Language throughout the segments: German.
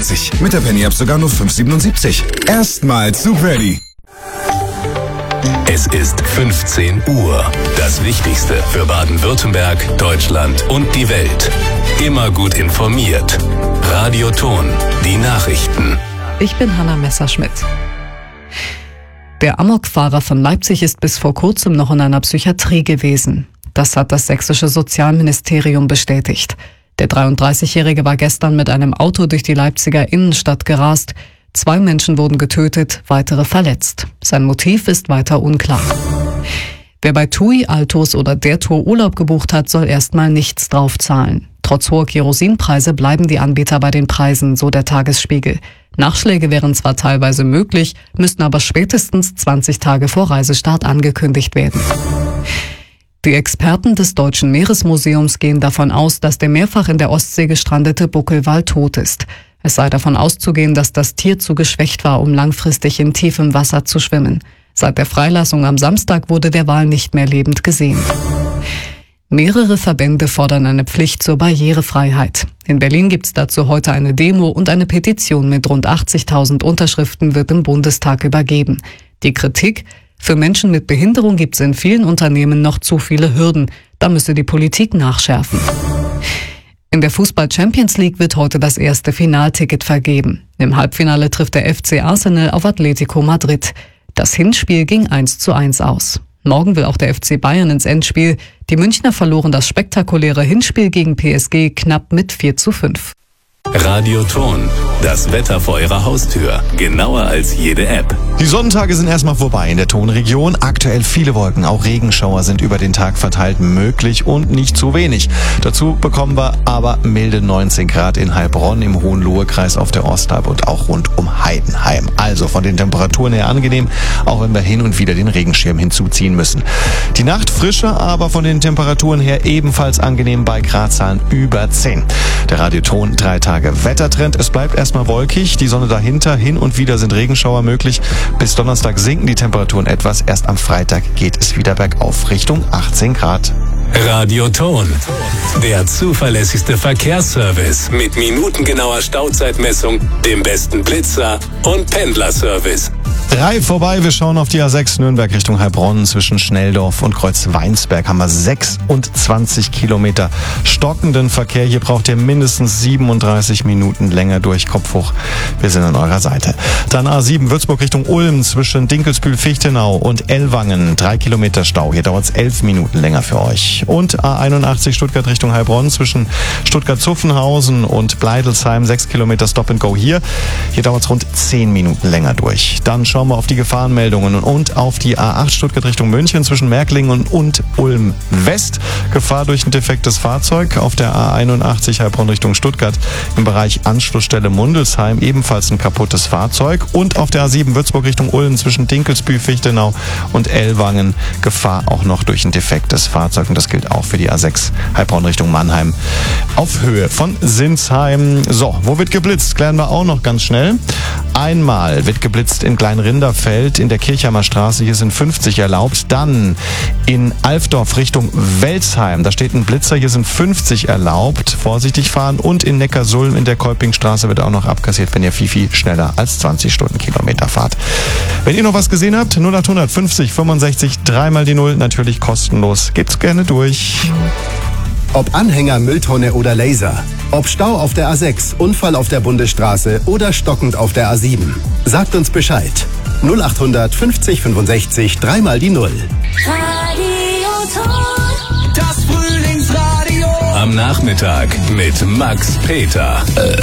3,99. Mit der Penny-App sogar nur 5,77. Erstmal Zug ready. Es ist 15 Uhr. Das Wichtigste für Baden-Württemberg, Deutschland und die Welt. Immer gut informiert. Radio Ton, die Nachrichten. Ich bin Hanna Messerschmidt. Der Amokfahrer von Leipzig ist bis vor kurzem noch in einer Psychiatrie gewesen. Das hat das sächsische Sozialministerium bestätigt. Der 33-Jährige war gestern mit einem Auto durch die Leipziger Innenstadt gerast. 2 Menschen wurden getötet, weitere verletzt. Sein Motiv ist weiter unklar. Wer bei TUI, Altos oder der Tour Urlaub gebucht hat, soll erstmal nichts draufzahlen. Trotz hoher Kerosinpreise bleiben die Anbieter bei den Preisen, so der Tagesspiegel. Nachschläge wären zwar teilweise möglich, müssten aber spätestens 20 Tage vor Reisestart angekündigt werden. Die Experten des Deutschen Meeresmuseums gehen davon aus, dass der mehrfach in der Ostsee gestrandete Buckelwal tot ist. Es sei davon auszugehen, dass das Tier zu geschwächt war, um langfristig in tiefem Wasser zu schwimmen. Seit der Freilassung am Samstag wurde der Wal nicht mehr lebend gesehen. Mehrere Verbände fordern eine Pflicht zur Barrierefreiheit. In Berlin gibt es dazu heute eine Demo und eine Petition mit rund 80.000 Unterschriften wird im Bundestag übergeben. Die Kritik: Für Menschen mit Behinderung gibt es in vielen Unternehmen noch zu viele Hürden. Da müsse die Politik nachschärfen. In der Fußball-Champions League wird heute das erste Finalticket vergeben. Im Halbfinale trifft der FC Arsenal auf Atletico Madrid. Das Hinspiel ging 1:1 aus. Morgen will auch der FC Bayern ins Endspiel. Die Münchner verloren das spektakuläre Hinspiel gegen PSG knapp mit 4:5. Radio Ton, das Wetter vor Ihrer Haustür. Genauer als jede App. Die Sonnentage sind erstmal vorbei in der Tonregion. Aktuell viele Wolken, auch Regenschauer sind über den Tag verteilt möglich und nicht zu wenig. Dazu bekommen wir aber milde 19 Grad in Heilbronn, im Hohenlohe-Kreis auf der Ostalb und auch rund um Heidenheim. Also von den Temperaturen her angenehm, auch wenn wir hin und wieder den Regenschirm hinzuziehen müssen. Die Nacht frischer, aber von den Temperaturen her ebenfalls angenehm bei Gradzahlen über 10. Der Radio Ton 3 Tage Wettertrend. Es bleibt erstmal wolkig, die Sonne dahinter, hin und wieder sind Regenschauer möglich. Bis Donnerstag sinken die Temperaturen etwas. Erst am Freitag geht es wieder bergauf Richtung 18 Grad. Radio Ton, der zuverlässigste Verkehrsservice mit minutengenauer Stauzeitmessung, dem besten Blitzer und Pendlerservice. 3 vorbei, wir schauen auf die A6 Nürnberg Richtung Heilbronn. Zwischen Schnelldorf und Kreuzweinsberg haben wir 26 Kilometer stockenden Verkehr. Hier braucht ihr mindestens 37 Minuten länger durch. Kopf hoch, wir sind an eurer Seite. Dann A7 Würzburg Richtung Ulm zwischen Dinkelsbühl-Fichtenau und Ellwangen. 3 Kilometer Stau, hier dauert es 11 Minuten länger für euch. Und A81 Stuttgart Richtung Heilbronn zwischen Stuttgart-Zuffenhausen und Bleidelsheim. 6 Kilometer Stop and Go hier. Hier dauert es rund 10 Minuten länger durch. Dann schauen wir auf die Gefahrenmeldungen und auf die A8 Stuttgart Richtung München zwischen Märklingen und Ulm West. Gefahr durch ein defektes Fahrzeug. Auf der A81 Heilbronn Richtung Stuttgart im Bereich Anschlussstelle Mundelsheim ebenfalls ein kaputtes Fahrzeug. Und auf der A7 Würzburg Richtung Ulm zwischen Dinkelsbühl-Fichtenau und Ellwangen Gefahr auch noch durch ein defektes Fahrzeug. Und das gilt auch für die A6 Heilbronn Richtung Mannheim auf Höhe von Sinsheim. So, wo wird geblitzt? Klären wir auch noch ganz schnell. Einmal wird geblitzt in Kleinrinderfeld in der Kirchheimer Straße. Hier sind 50 erlaubt. Dann in Alfdorf Richtung Welzheim. Da steht ein Blitzer. Hier sind 50 erlaubt. Vorsichtig fahren. Und in Neckarsulm in der Kolpingstraße wird auch noch abkassiert, wenn ihr viel schneller als 20 Stundenkilometer fahrt. Wenn ihr noch was gesehen habt, 0800 50 65 3 mal die 0. Natürlich kostenlos. Gebt's gerne durch. Ob Anhänger, Mülltonne oder Laser. Ob Stau auf der A6, Unfall auf der Bundesstraße oder stockend auf der A7. Sagt uns Bescheid. 0800 50 65 3 mal die 0. Radio Ton. Das Frühlingsradio. Am Nachmittag mit Max Peter.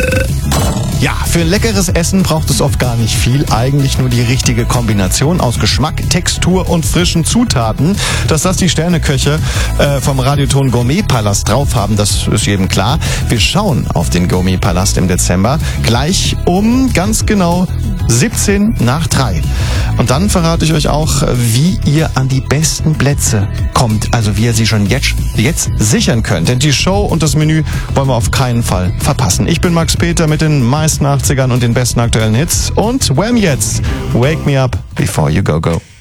Ja, für ein leckeres Essen braucht es oft gar nicht viel. Eigentlich nur die richtige Kombination aus Geschmack, Textur und frischen Zutaten. Dass das die Sterneköche vom Radioton Gourmetpalast drauf haben, das ist jedem klar. Wir schauen auf den Gourmetpalast im Dezember gleich um ganz genau 17 nach 3. Und dann verrate ich euch auch, wie ihr an die besten Plätze kommt. Also wie ihr sie schon jetzt sichern könnt. Denn die Show und das Menü wollen wir auf keinen Fall verpassen. Ich bin Max Peter mit den meisten 80ern und den besten aktuellen Hits. Und Wham jetzt! Wake me up before you go.